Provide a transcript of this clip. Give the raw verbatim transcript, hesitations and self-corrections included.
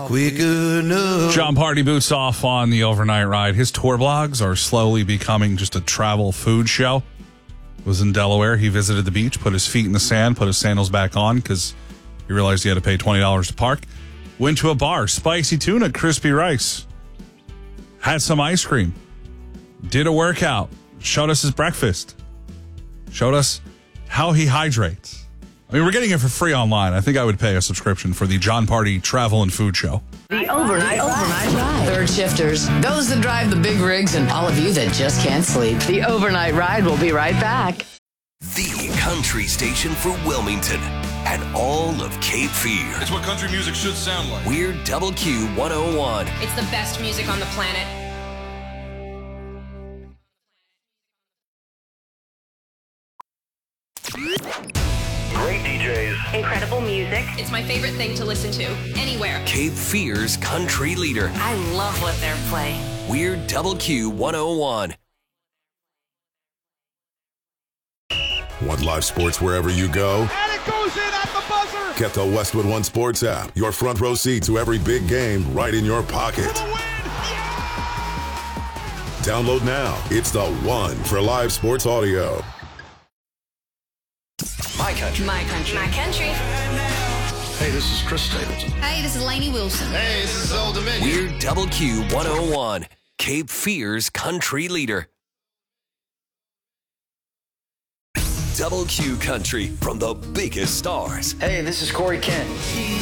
Quick enough. John Party boots off on the overnight ride. His tour blogs are slowly becoming just a travel food show. Was in Delaware. He visited the beach, put his feet in the sand, put his sandals back on because he realized he had to pay twenty dollars to park. Went to a bar, spicy tuna, crispy rice. Had some ice cream. Did a workout. Showed us his breakfast. Showed us how he hydrates. I mean, we're getting it for free online. I think I would pay a subscription for the John Party Travel and Food Show. The overnight, overnight ride. Third shifters, those that drive the big rigs, and all of you that just can't sleep. The overnight ride will be right back. The country station for Wilmington and all of Cape Fear. It's what country music should sound like. We're Double Q one oh one. It's the best music on the planet. Great D Js. Incredible music. It's my favorite thing to listen to, anywhere. Cape Fear's country leader. I love what they're playing. We're Double Q one oh one. Want live sports wherever you go? And it goes in at the buzzer! Get the Westwood One Sports app. Your front row seat to every big game right in your pocket. For the win! Yeah! Download now. It's the one for live sports audio. My country. My country. My country. Hey, this is Chris Stapleton. Hey, this is Lainey Wilson. Hey, this is Old Dominion. We're Double Q one oh one. Cape Fear's country leader. Double Q Country from the biggest stars. Hey, this is Corey Kent.